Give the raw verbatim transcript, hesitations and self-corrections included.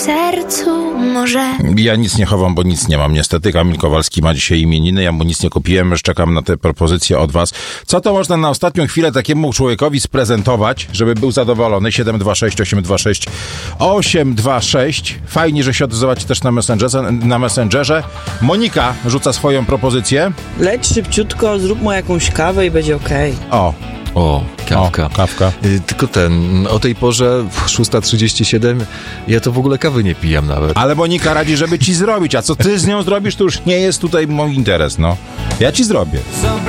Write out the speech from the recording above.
sercu może. Ja nic nie chowam, bo nic nie mam. Niestety Kamil Kowalski ma dzisiaj imieniny, ja mu nic nie kupiłem, już czekam na te propozycje od was. Co to można na ostatnią chwilę takiemu człowiekowi sprezentować, żeby był zadowolony? siedem dwa sześć osiem dwa sześć osiem dwa sześć. Fajnie, że się odzywacie też na Messengerze. Na Messengerze. Monika rzuca swoją propozycję. Leć szybciutko, zrób mu jakąś kawę i będzie okej. O, O, kawka. O, kawka. Y, tylko ten, o tej porze, szósta trzydzieści siedem, ja to w ogóle kawy nie pijam nawet. Ale Monika radzi, żeby ci zrobić, a co ty z nią zrobisz, to już nie jest tutaj mój interes, no. Ja ci zrobię.